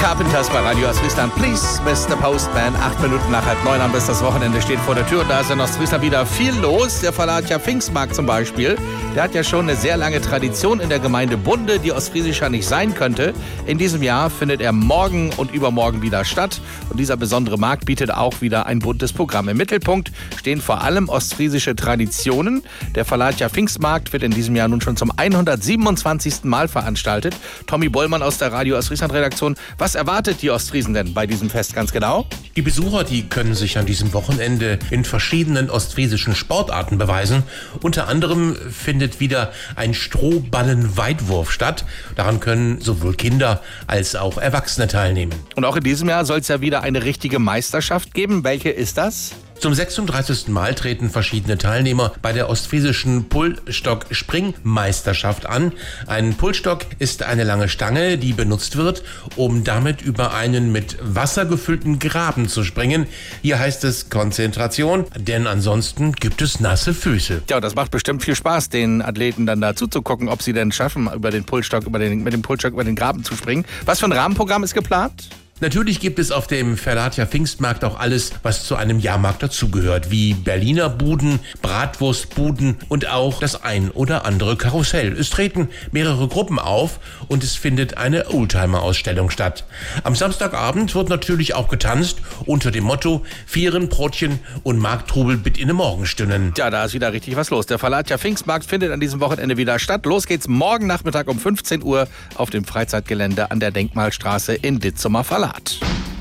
Carpenters bei Radio Ostfriesland. Please, Mr. Postman. 8 Minuten nach 8:30 haben wir es. Das Wochenende steht vor der Tür und da ist in Ostfriesland wieder viel los. Der Falatia Pfingstmarkt zum Beispiel, der hat ja schon eine sehr lange Tradition in der Gemeinde Bunde, die ostfriesischer nicht sein könnte. In diesem Jahr findet er morgen und übermorgen wieder statt. Und dieser besondere Markt bietet auch wieder ein buntes Programm. Im Mittelpunkt stehen vor allem ostfriesische Traditionen. Der Falatia Pfingstmarkt wird in diesem Jahr nun schon zum 127. Mal veranstaltet. Tommy Bollmann aus der Radio Ostfriesland-Redaktion. Was erwartet die Ostfriesen denn bei diesem Fest ganz genau? Die Besucher, die können sich an diesem Wochenende in verschiedenen ostfriesischen Sportarten beweisen. Unter anderem findet wieder ein Strohballen-Weitwurf statt. Daran können sowohl Kinder als auch Erwachsene teilnehmen. Und auch in diesem Jahr soll es ja wieder eine richtige Meisterschaft geben. Welche ist das? Zum 36. Mal treten verschiedene Teilnehmer bei der ostfriesischen Pullstock-Springmeisterschaft an. Ein Pullstock ist eine lange Stange, die benutzt wird, um damit über einen mit Wasser gefüllten Graben zu springen. Hier heißt es Konzentration, denn ansonsten gibt es nasse Füße. Ja, das macht bestimmt viel Spaß, den Athleten dann da zuzugucken, ob sie denn schaffen, mit dem Pullstock über den Graben zu springen. Was für ein Rahmenprogramm ist geplant? Natürlich gibt es auf dem Falatia Pfingstmarkt auch alles, was zu einem Jahrmarkt dazugehört, wie Berliner Buden, Bratwurstbuden und auch das ein oder andere Karussell. Es treten mehrere Gruppen auf und es findet eine Oldtimer-Ausstellung statt. Am Samstagabend wird natürlich auch getanzt unter dem Motto Vieren, Brotchen und Markttrubel bit in de Morgenstunden. Ja, da ist wieder richtig was los. Der Falatia Pfingstmarkt findet an diesem Wochenende wieder statt. Los geht's morgen Nachmittag um 15 Uhr auf dem Freizeitgelände an der Denkmalstraße in Ditzumer Verlat.